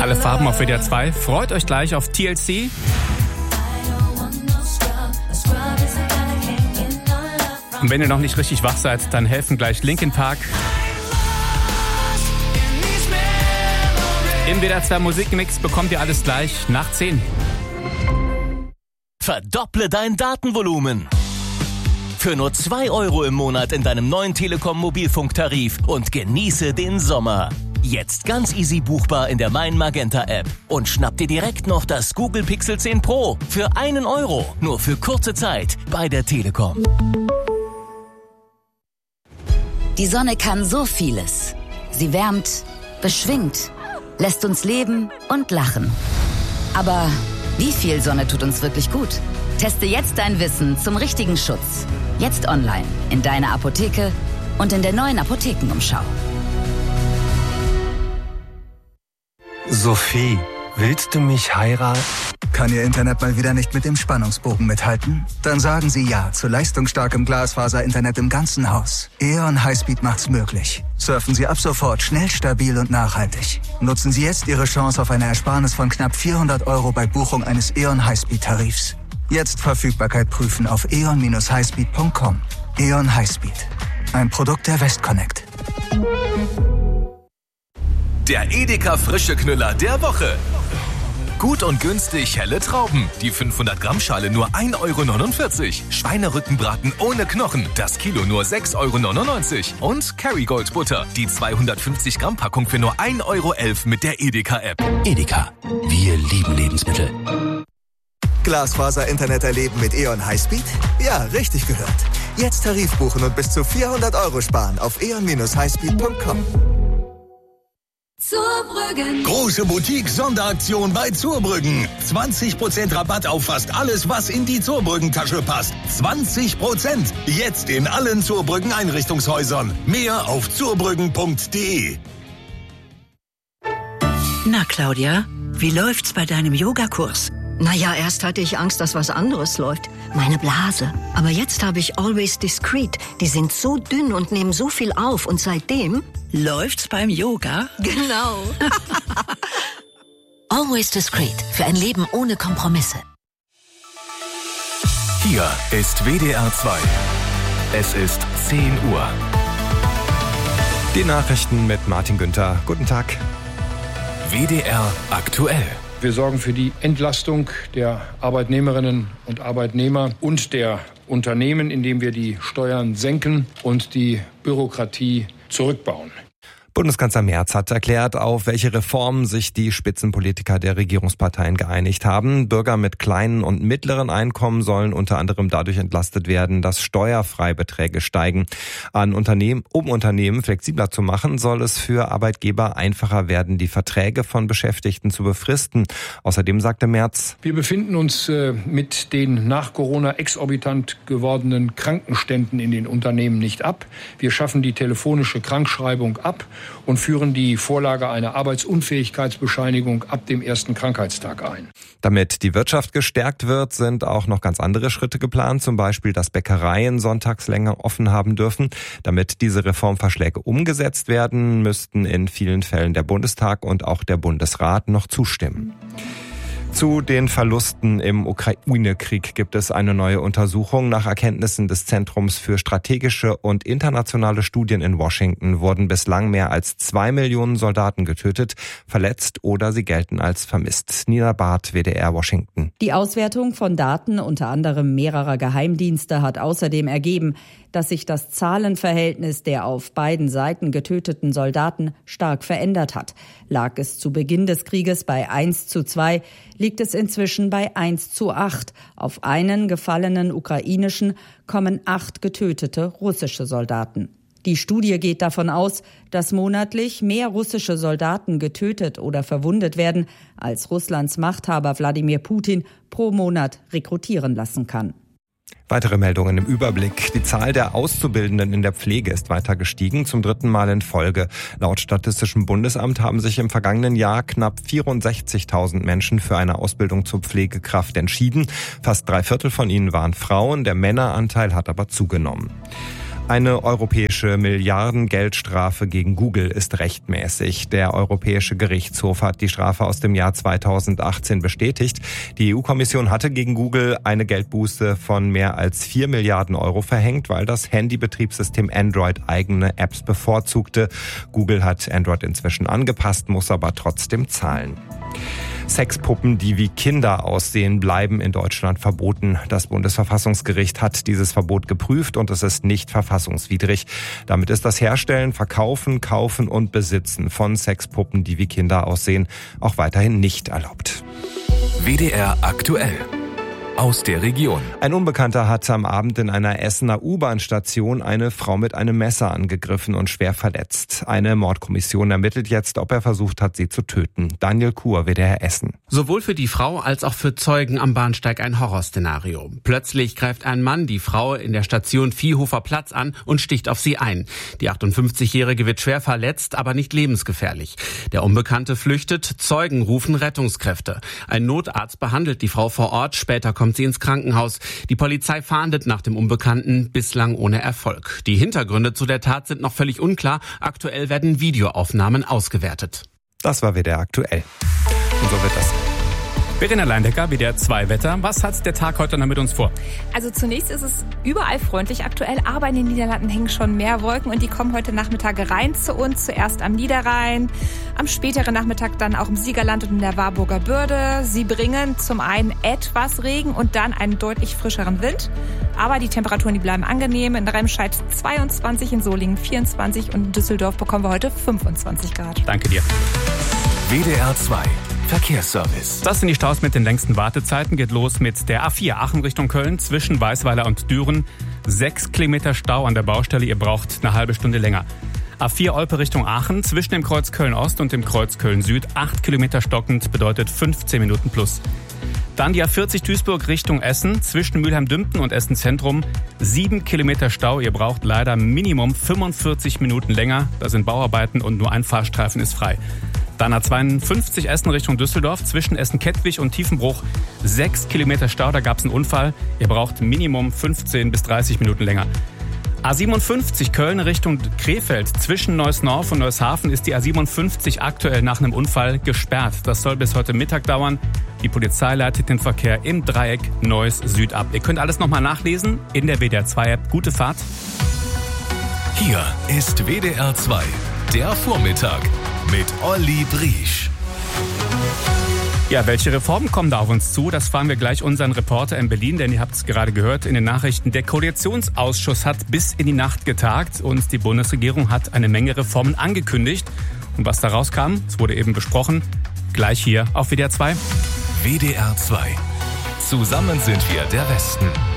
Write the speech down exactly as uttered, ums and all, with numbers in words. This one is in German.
Alle Farben auf W D R zwei. Freut euch gleich auf T L C. Und wenn ihr noch nicht richtig wach seid, dann helfen gleich Linkin Park. Im W D R zwei Musikmix bekommt ihr alles gleich nach zehn. Verdopple dein Datenvolumen. Für nur zwei Euro im Monat in deinem neuen Telekom Mobilfunktarif und genieße den Sommer. Jetzt ganz easy buchbar in der Mein Magenta App. Und schnapp dir direkt noch das Google Pixel zehn Pro für einen Euro. Nur für kurze Zeit bei der Telekom. Die Sonne kann so vieles. Sie wärmt, beschwingt, lässt uns leben und lachen. Aber wie viel Sonne tut uns wirklich gut? Teste jetzt dein Wissen zum richtigen Schutz. Jetzt online, in deiner Apotheke und in der neuen Apothekenumschau. Sophie, willst du mich heiraten? Kann Ihr Internet mal wieder nicht mit dem Spannungsbogen mithalten? Dann sagen Sie ja zu leistungsstarkem Glasfaser-Internet im ganzen Haus. E O N Highspeed macht's möglich. Surfen Sie ab sofort schnell, stabil und nachhaltig. Nutzen Sie jetzt Ihre Chance auf eine Ersparnis von knapp vierhundert Euro bei Buchung eines E O N Highspeed-Tarifs. Jetzt Verfügbarkeit prüfen auf e o n dash highspeed punkt com. E O N Highspeed. Ein Produkt der Westconnect. Der Edeka frische Knüller der Woche. Gut und günstig helle Trauben. Die fünfhundert Gramm Schale nur ein Euro neunundvierzig. Schweinerückenbraten ohne Knochen. Das Kilo nur sechs Euro neunundneunzig. Und Kerrygold Butter. Die zweihundertfünfzig Gramm Packung für nur ein Euro elf mit der Edeka-App. Edeka. Wir lieben Lebensmittel. Glasfaser-Internet erleben mit E O N Highspeed? Ja, richtig gehört. Jetzt Tarif buchen und bis zu vierhundert Euro sparen auf e o n dash highspeed punkt com. Zurbrüggen. Große Boutique-Sonderaktion bei Zurbrüggen. zwanzig Prozent Rabatt auf fast alles, was in die Zurbrüggen-Tasche passt. zwanzig Prozent. Jetzt in allen Zurbrüggen-Einrichtungshäusern. Mehr auf zurbrüggen punkt de. Na, Claudia, wie läuft's bei deinem Yogakurs? Naja, erst hatte ich Angst, dass was anderes läuft. Meine Blase. Aber jetzt habe ich Always Discreet. Die sind so dünn und nehmen so viel auf. Und seitdem... Läuft's beim Yoga? Genau. Always Discreet. Für ein Leben ohne Kompromisse. Hier ist W D R zwei. Es ist zehn Uhr. Die Nachrichten mit Martin Günther. Guten Tag. W D R aktuell. Wir sorgen für die Entlastung der Arbeitnehmerinnen und Arbeitnehmer und der Unternehmen, indem wir die Steuern senken und die Bürokratie zurückbauen. Bundeskanzler Merz hat erklärt, auf welche Reformen sich die Spitzenpolitiker der Regierungsparteien geeinigt haben. Bürger mit kleinen und mittleren Einkommen sollen unter anderem dadurch entlastet werden, dass Steuerfreibeträge steigen. An Unternehmen, um Unternehmen flexibler zu machen, soll es für Arbeitgeber einfacher werden, die Verträge von Beschäftigten zu befristen. Außerdem sagte Merz: Wir befinden uns äh, mit den nach Corona exorbitant gewordenen Krankenständen in den Unternehmen nicht ab. Wir schaffen die telefonische Krankschreibung ab und führen die Vorlage einer Arbeitsunfähigkeitsbescheinigung ab dem ersten Krankheitstag ein. Damit die Wirtschaft gestärkt wird, sind auch noch ganz andere Schritte geplant, zum Beispiel, dass Bäckereien sonntags länger offen haben dürfen. Damit diese Reformvorschläge umgesetzt werden, müssten in vielen Fällen der Bundestag und auch der Bundesrat noch zustimmen. Zu den Verlusten im Ukraine-Krieg gibt es eine neue Untersuchung. Nach Erkenntnissen des Zentrums für strategische und internationale Studien in Washington wurden bislang mehr als zwei Millionen Soldaten getötet, verletzt oder sie gelten als vermisst. Nina Barth, W D R Washington. Die Auswertung von Daten unter anderem mehrerer Geheimdienste hat außerdem ergeben, dass sich das Zahlenverhältnis der auf beiden Seiten getöteten Soldaten stark verändert hat. Lag es zu Beginn des Krieges bei eins zu zwei, liegt es inzwischen bei eins zu acht. Auf einen gefallenen ukrainischen kommen acht getötete russische Soldaten. Die Studie geht davon aus, dass monatlich mehr russische Soldaten getötet oder verwundet werden, als Russlands Machthaber Wladimir Putin pro Monat rekrutieren lassen kann. Weitere Meldungen im Überblick. Die Zahl der Auszubildenden in der Pflege ist weiter gestiegen, zum dritten Mal in Folge. Laut Statistischem Bundesamt haben sich im vergangenen Jahr knapp vierundsechzigtausend Menschen für eine Ausbildung zur Pflegekraft entschieden. Fast drei Viertel von ihnen waren Frauen, der Männeranteil hat aber zugenommen. Eine europäische Milliardengeldstrafe gegen Google ist rechtmäßig. Der Europäische Gerichtshof hat die Strafe aus dem Jahr zweitausendachtzehn bestätigt. Die E U-Kommission hatte gegen Google eine Geldbuße von mehr als vier Milliarden Euro verhängt, weil das Handybetriebssystem Android eigene Apps bevorzugte. Google hat Android inzwischen angepasst, muss aber trotzdem zahlen. Sexpuppen, die wie Kinder aussehen, bleiben in Deutschland verboten. Das Bundesverfassungsgericht hat dieses Verbot geprüft und es ist nicht verfassungswidrig. Damit ist das Herstellen, Verkaufen, Kaufen und Besitzen von Sexpuppen, die wie Kinder aussehen, auch weiterhin nicht erlaubt. W D R aktuell. Aus der Region. Ein Unbekannter hat am Abend in einer Essener U-Bahn-Station eine Frau mit einem Messer angegriffen und schwer verletzt. Eine Mordkommission ermittelt jetzt, ob er versucht hat, sie zu töten. Daniel Kuhr, W D R Essen. Sowohl für die Frau als auch für Zeugen am Bahnsteig ein Horrorszenario. Plötzlich greift ein Mann die Frau in der Station Viehhofer Platz an und sticht auf sie ein. Die achtundfünfzigjährige wird schwer verletzt, aber nicht lebensgefährlich. Der Unbekannte flüchtet, Zeugen rufen Rettungskräfte. Ein Notarzt behandelt die Frau vor Ort, später kommt kommt sie ins Krankenhaus. Die Polizei fahndet nach dem Unbekannten, bislang ohne Erfolg. Die Hintergründe zu der Tat sind noch völlig unklar. Aktuell werden Videoaufnahmen ausgewertet. Das war W D R aktuell. Und so wird das. Verena Leindecker, W D R zwei Wetter. Was hat der Tag heute noch mit uns vor? Also zunächst ist es überall freundlich aktuell, aber in den Niederlanden hängen schon mehr Wolken und die kommen heute Nachmittag rein zu uns. Zuerst am Niederrhein, am späteren Nachmittag dann auch im Siegerland und in der Warburger Börde. Sie bringen zum einen etwas Regen und dann einen deutlich frischeren Wind. Aber die Temperaturen, die bleiben angenehm. In Remscheid zweiundzwanzig, in Solingen vierundzwanzig und in Düsseldorf bekommen wir heute fünfundzwanzig Grad. Danke dir. W D R zwei Verkehrsservice. Das sind die Staus mit den längsten Wartezeiten. Geht los mit der A vier Aachen Richtung Köln zwischen Weißweiler und Düren. Sechs Kilometer Stau an der Baustelle. Ihr braucht eine halbe Stunde länger. A vier Olpe Richtung Aachen zwischen dem Kreuz Köln-Ost und dem Kreuz Köln-Süd. Acht Kilometer stockend bedeutet fünfzehn Minuten plus. Dann die A vierzig Duisburg Richtung Essen zwischen Mülheim-Dümpen und Essen Zentrum. Sieben Kilometer Stau. Ihr braucht leider Minimum fünfundvierzig Minuten länger. Da sind Bauarbeiten und nur ein Fahrstreifen ist frei. Dann A zweiundfünfzig Essen Richtung Düsseldorf zwischen Essen-Kettwig und Tiefenbruch. Sechs Kilometer Stau, da gab es einen Unfall. Ihr braucht Minimum fünfzehn bis dreißig Minuten länger. A siebenundfünfzig Köln Richtung Krefeld zwischen Neuss-Norf und Neushafen ist die A siebenundfünfzig aktuell nach einem Unfall gesperrt. Das soll bis heute Mittag dauern. Die Polizei leitet den Verkehr im Dreieck Neuss-Süd ab. Ihr könnt alles nochmal nachlesen in der W D R zwei App. Gute Fahrt. Hier ist W D R zwei, der Vormittag mit Olli Briesch. Ja, welche Reformen kommen da auf uns zu? Das fragen wir gleich unseren Reporter in Berlin, denn ihr habt es gerade gehört in den Nachrichten. Der Koalitionsausschuss hat bis in die Nacht getagt und die Bundesregierung hat eine Menge Reformen angekündigt. Und was da rauskam, es wurde eben besprochen, gleich hier auf W D R zwei. W D R zwei. Zusammen sind wir der Westen.